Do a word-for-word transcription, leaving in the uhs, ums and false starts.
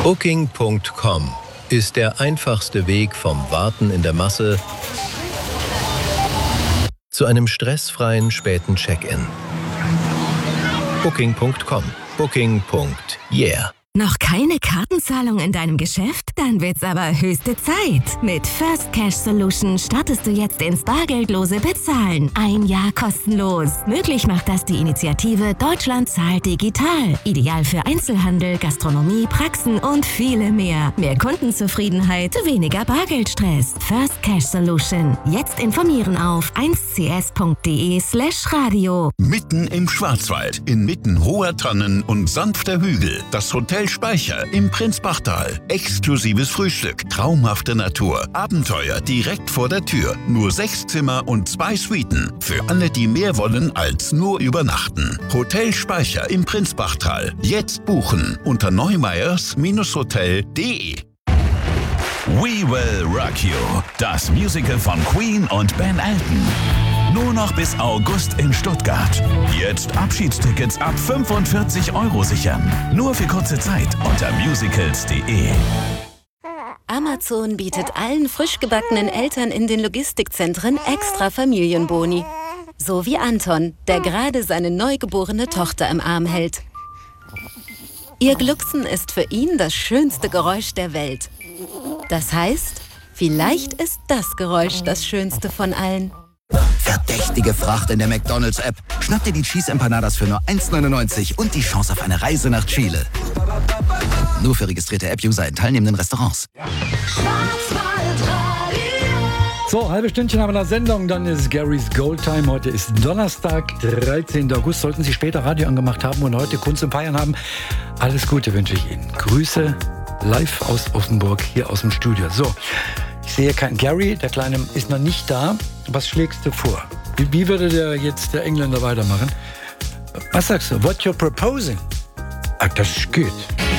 Booking Punkt com ist der einfachste Weg vom Warten in der Masse zu einem stressfreien späten Check-in. Booking Punkt com. Booking. Yeah. Noch keine Kartenzahlung in deinem Geschäft? Dann wird's aber höchste Zeit. Mit First Cash Solution startest du jetzt ins bargeldlose Bezahlen. Ein Jahr kostenlos. Möglich macht das die Initiative Deutschland zahlt digital. Ideal für Einzelhandel, Gastronomie, Praxen und viele mehr. Mehr Kundenzufriedenheit, weniger Bargeldstress. First Cash Solution. Jetzt informieren auf eins c s punkt d e slash radio. Mitten im Schwarzwald, inmitten hoher Tannen und sanfter Hügel. Das Hotel Speicher im Prinzbachtal. Exklusives Frühstück, traumhafte Natur, Abenteuer direkt vor der Tür. Nur sechs Zimmer und zwei Suiten. Für alle, die mehr wollen als nur übernachten. Hotel Speicher im Prinzbachtal. Jetzt buchen unter neumeyers Hotel punkt de. We Will Rock You. Das Musical von Queen und Ben Elton. Nur noch bis August in Stuttgart. Jetzt Abschiedstickets ab fünfundvierzig Euro sichern. Nur für kurze Zeit unter musicals punkt de. Amazon bietet allen frisch gebackenen Eltern in den Logistikzentren extra Familienboni. So wie Anton, der gerade seine neugeborene Tochter im Arm hält. Ihr Glucksen ist für ihn das schönste Geräusch der Welt. Das heißt, vielleicht ist das Geräusch das schönste von allen. Verdächtige Fracht in der McDonald's-App. Schnapp dir die Cheese Empanadas für nur eins neunundneunzig und die Chance auf eine Reise nach Chile. Nur für registrierte App-User in teilnehmenden Restaurants. So, halbe Stündchen haben wir nach Sendung, dann ist Garys Goldtime. Heute ist Donnerstag, dreizehnten August. Sollten Sie später Radio angemacht haben und heute Kunst zum Feiern haben, alles Gute wünsche ich Ihnen. Grüße live aus Offenburg, hier aus dem Studio. So, ich sehe keinen Gary, der Kleine ist noch nicht da. Was schlägst du vor? Wie, wie würde der jetzt der Engländer weitermachen? Was sagst du? What you're proposing? Ah, das geht.